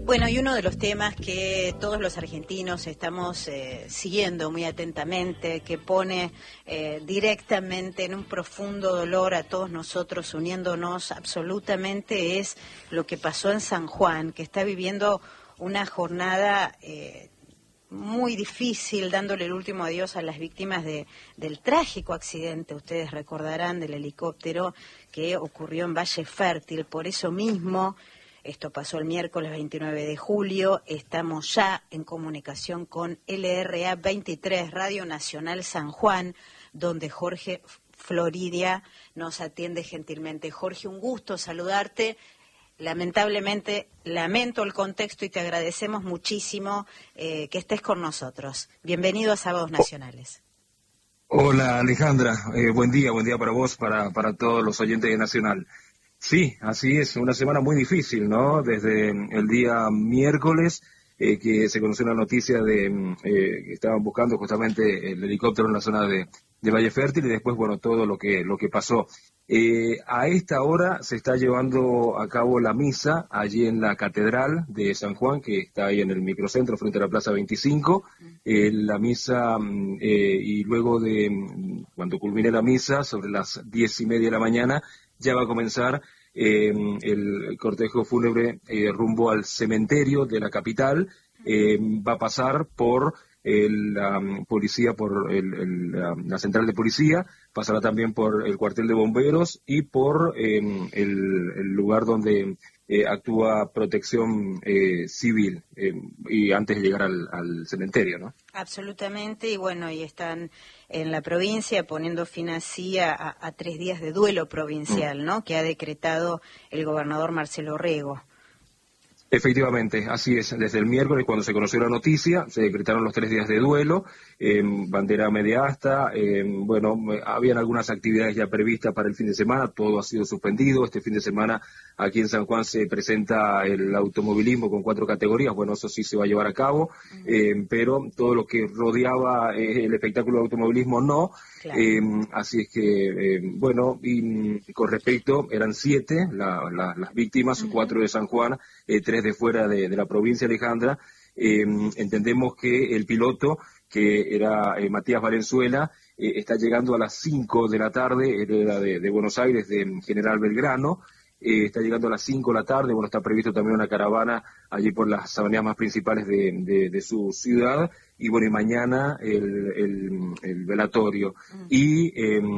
Bueno, y uno de los temas que todos los argentinos estamos siguiendo muy atentamente, que pone directamente en un profundo dolor a todos nosotros, uniéndonos absolutamente, es lo que pasó en San Juan, que está viviendo una jornada muy difícil, dándole el último adiós a las víctimas del trágico accidente, ustedes recordarán, del helicóptero que ocurrió en Valle Fértil. Por eso mismo, esto pasó el miércoles 29 de julio, estamos ya en comunicación con LRA 23, Radio Nacional San Juan, donde Jorge Floridia nos atiende gentilmente. Jorge, un gusto saludarte. Lamentablemente, lamento el contexto y te agradecemos muchísimo que estés con nosotros. Bienvenido a Sábados Nacionales. Hola Alejandra, buen día para vos, para todos los oyentes de Nacional. Sí, así es, una semana muy difícil, ¿no? Desde el día miércoles que se conoció la noticia de que estaban buscando justamente el helicóptero en la zona de Valle Fértil y después, bueno, todo lo que pasó. A esta hora se está llevando a cabo la misa allí en la Catedral de San Juan, que está ahí en el microcentro frente a la Plaza 25. La misa, y luego de cuando culmine la misa, sobre las 10:30 de la mañana, ya va a comenzar el cortejo fúnebre rumbo al cementerio de la capital. Va a pasar por la policía, por la central de policía, pasará también por el cuartel de bomberos y por el lugar donde actúa protección civil, y antes de llegar al cementerio, ¿no? Absolutamente, y bueno, y están en la provincia poniendo fin así a 3 días de duelo provincial, ¿no?, que ha decretado el gobernador Marcelo Rego. Efectivamente, así es. Desde el miércoles, cuando se conoció la noticia, se decretaron los 3 días de duelo, bandera media asta. Bueno, habían algunas actividades ya previstas para el fin de semana, todo ha sido suspendido. Este fin de semana aquí en San Juan se presenta el automovilismo con 4 categorías, bueno, eso sí se va a llevar a cabo, pero todo lo que rodeaba el espectáculo de automovilismo no. Claro. Así es que, bueno, y con respecto, eran 7 las víctimas, 4 de San Juan, 3 de fuera de la provincia, Alejandra. Entendemos que el piloto, que era Matías Valenzuela, está llegando a las 5 de la tarde, él era de Buenos Aires, de General Belgrano. Está llegando a las 5 de la tarde, bueno, está previsto también una caravana allí por las avenidas más principales de su ciudad, y bueno, y mañana el velatorio. Y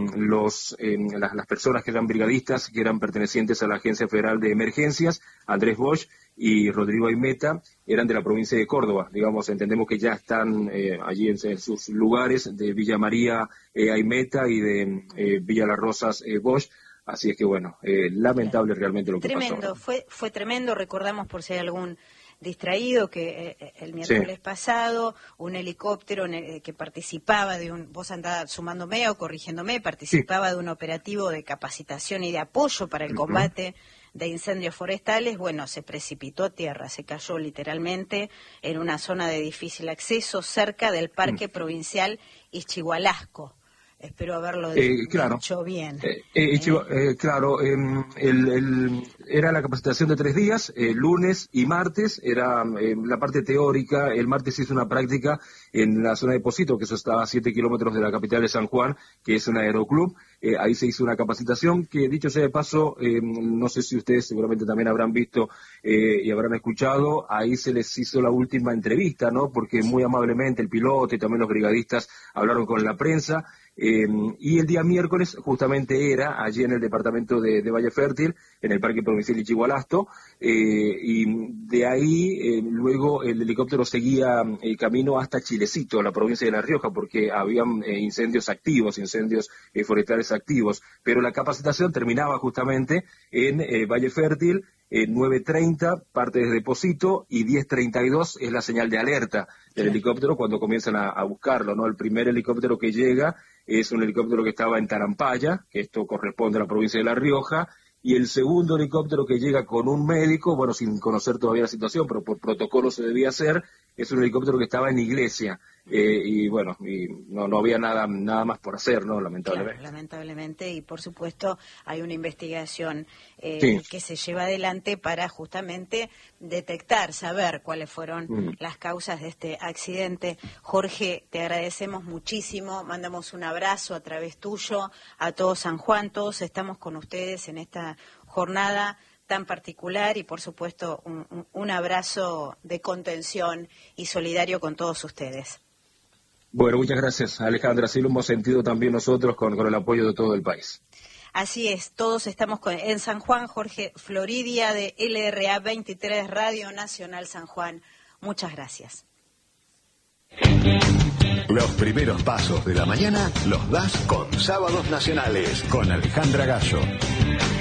las personas que eran brigadistas, que eran pertenecientes a la Agencia Federal de Emergencias, Andrés Bosch y Rodrigo Aimeta, eran de la provincia de Córdoba. Digamos, entendemos que ya están allí en sus lugares, de Villa María Aimeta y de Villa Las Rosas Bosch. Así es que, bueno, lamentable realmente lo que pasó. Tremendo, fue tremendo. Recordamos, por si hay algún distraído, que el miércoles pasado un helicóptero que participaba vos andás sumándome o corrigiéndome, participaba de un operativo de capacitación y de apoyo para el combate de incendios forestales, bueno, se precipitó a tierra, se cayó literalmente en una zona de difícil acceso cerca del Parque Provincial Ixchigualasco. Espero haberlo dicho bien. Claro, era la capacitación de 3 días, lunes y martes, era la parte teórica. El martes se hizo una práctica en la zona de Pocito, que eso está a 7 kilómetros de la capital de San Juan, que es un aeroclub. Ahí se hizo una capacitación que, dicho sea de paso, no sé si ustedes seguramente también habrán visto y habrán escuchado, ahí se les hizo la última entrevista, ¿no? Porque muy amablemente el piloto y también los brigadistas hablaron con la prensa. Y el día miércoles justamente era allí en el departamento de Valle Fértil, en el Parque Provincial Ixchigualasto, y de ahí luego el helicóptero seguía el camino hasta Chilecito, la provincia de La Rioja, porque habían incendios forestales activos, pero la capacitación terminaba justamente en Valle Fértil. 9:30 parte desde Pocito y 10:32 es la señal de alerta del helicóptero cuando comienzan a buscarlo, ¿no? El primer helicóptero que llega es un helicóptero que estaba en Tarampaya, que esto corresponde a la provincia de La Rioja, y el segundo helicóptero que llega con un médico, bueno, sin conocer todavía la situación, pero por protocolo se debía hacer, es un helicóptero que estaba en Iglesia. Y bueno, no había nada más por hacer, ¿no? Lamentablemente. Claro, lamentablemente, y por supuesto hay una investigación Sí. que se lleva adelante para justamente detectar, saber cuáles fueron las causas de este accidente. Jorge, te agradecemos muchísimo, mandamos un abrazo a través tuyo a todo San Juan, todos estamos con ustedes en esta jornada tan particular y por supuesto un abrazo de contención y solidario con todos ustedes. Bueno, muchas gracias, Alejandra. Así lo hemos sentido también nosotros con el apoyo de todo el país. Así es, todos estamos en San Juan. Jorge Floridia de LRA 23 Radio Nacional San Juan. Muchas gracias. Los primeros pasos de la mañana los das con Sábados Nacionales, con Alejandra Gallo.